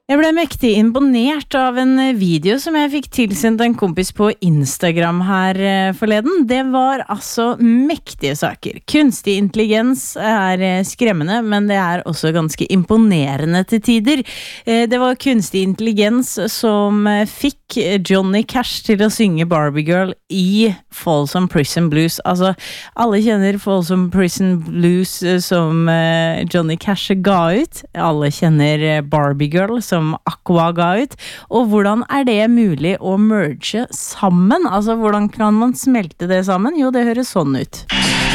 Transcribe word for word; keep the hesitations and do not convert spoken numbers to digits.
Jeg ble mektig imponert av en video som jeg fikk tilsendt en kompis på Instagram her forleden. Det var altså mektige saker. Kunstig intelligens er skremmende, men det er også ganske imponerende til tider. Det var kunstig intelligens som fikk Johnny Cash til å synge Barbie Girl i Folsom Prison Blues. Altså, alle kjenner Folsom Prison Blues som Johnny Cash ga ut. Alle kjenner Barbie Girl som som Aqua ga ut, og hvordan er det mulig å merge sammen? Altså, hvordan kan man smelte det sammen? Jo, det høres sånn ut.